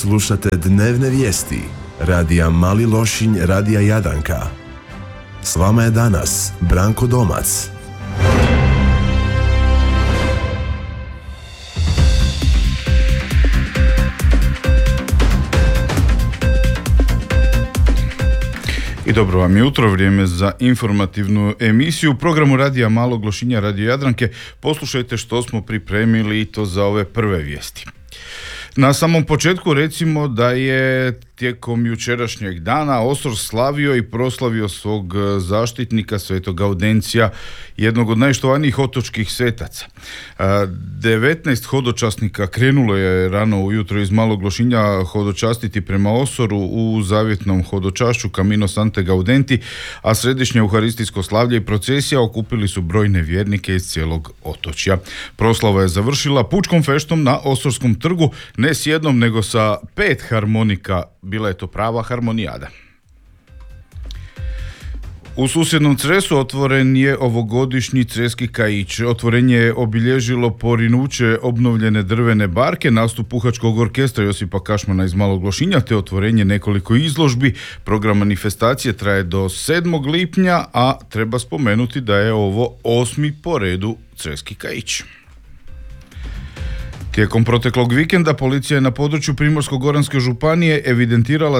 Slušate dnevne vijesti radija Mali Lošinj, radija Jadranka. S vama je danas Branko Domac. I dobro vam jutro, vrijeme za informativnu emisiju u programu radija Malog Lošinja, radio Jadranke. Poslušajte što smo pripremili i to za ove prve vijesti. Na samom početku recimo da je tijekom jučerašnjeg dana Osor slavio i proslavio svog zaštitnika Svetog Gaudencija, jednog od najštovanijih otočkih svetaca. 19 hodočasnika krenulo je rano ujutro iz Malog Lošinja hodočastiti prema Osoru u zavjetnom hodočašću Camino Sante Gaudenti, a središnje euharistijsko slavlje i procesija okupili su brojne vjernike iz cijelog otočja. Proslava je završila pučkom feštom na Osorskom trgu, ne s jednom nego sa 5 harmonika. Bila je to prava harmonijada. U susjednom Cresu otvoren je ovogodišnji creski kaić. Otvorenje je obilježilo porinuće obnovljene drvene barke, nastup puhačkog orkestra Josipa Kašmana iz Malog Lošinja te otvorenje nekoliko izložbi. Program manifestacije traje do 7. lipnja, a treba spomenuti da je ovo 8. po redu creski kaić. Tijekom proteklog vikenda policija je na području Primorsko-goranske županije evidentirala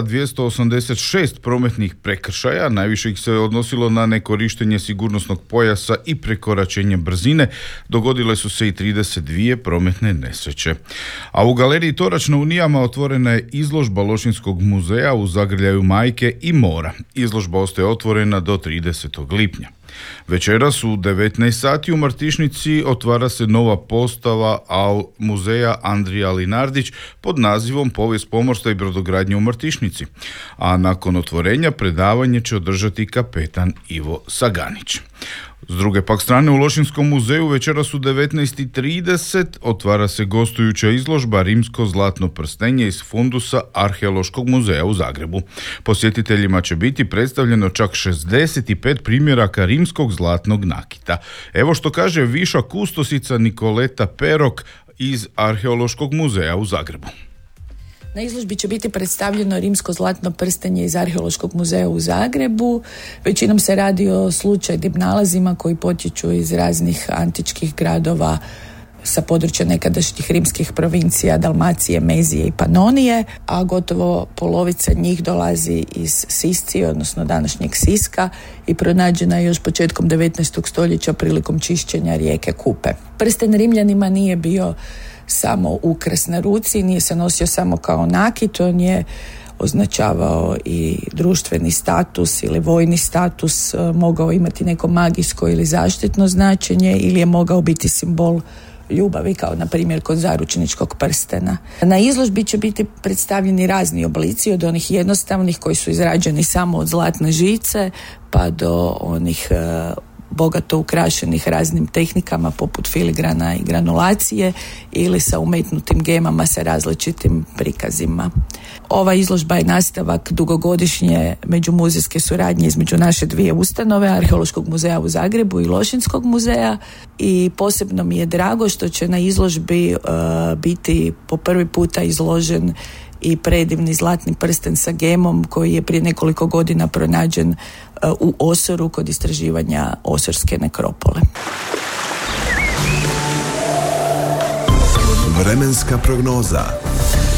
286 prometnih prekršaja, najviše ih se odnosilo na nekorištenje sigurnosnog pojasa i prekoračenje brzine, dogodile su se i 32 prometne nesreće. A u galeriji Torač na Unijama otvorena je izložba Lošinjskog muzeja u zagrljaju majke i mora. Izložba ostaje otvorena do 30. lipnja. Večeras u 19 sati u Martišnici otvara se nova postava muzeja Andrija Linardić pod nazivom Povijest pomorstva i brodogradnje u Martišnici. A nakon otvorenja predavanje će održati kapetan Ivo Saganić. S druge pak strane u Lošinskom muzeju večeras u 19:30 otvara se gostujuća izložba Rimsko zlatno prstenje iz fundusa Arheološkog muzeja u Zagrebu. Posjetiteljima će biti predstavljeno čak 65 primjeraka rimskog zlatnog nakita. Evo što kaže viša kustosica Nikoleta Perok iz Arheološkog muzeja u Zagrebu. Na izložbi će biti predstavljeno rimsko zlatno prstenje iz Arheološkog muzeja u Zagrebu. Većinom se radi o slučajnim nalazima koji potječu iz raznih antičkih gradova sa područja nekadašnjih rimskih provincija Dalmacije, Mezije i Panonije, a gotovo polovica njih dolazi iz Sisci, odnosno današnjeg Siska, i pronađena je još početkom 19. stoljeća prilikom čišćenja rijeke Kupe. Prsten Rimljanima nije bio samo ukras na ruci, nije se nosio samo kao nakit, on je označavao i društveni status ili vojni status, mogao imati neko magijsko ili zaštitno značenje ili je mogao biti simbol ljubavi, kao na primjer kod zaručničkog prstena. Na izložbi će biti predstavljeni razni oblici, od onih jednostavnih koji su izrađeni samo od zlatne žice pa do onih bogato ukrašenih raznim tehnikama poput filigrana i granulacije ili sa umetnutim gemama sa različitim prikazima. Ova izložba je nastavak dugogodišnje međumuzejske suradnje između naše dvije ustanove, Arheološkog muzeja u Zagrebu i Lošinjskog muzeja, i posebno mi je drago što će na izložbi biti po prvi puta izložen i predivni zlatni prsten sa gemom koji je prije nekoliko godina pronađen u Osoru kod istraživanja Osorske nekropole. Vremenska prognoza.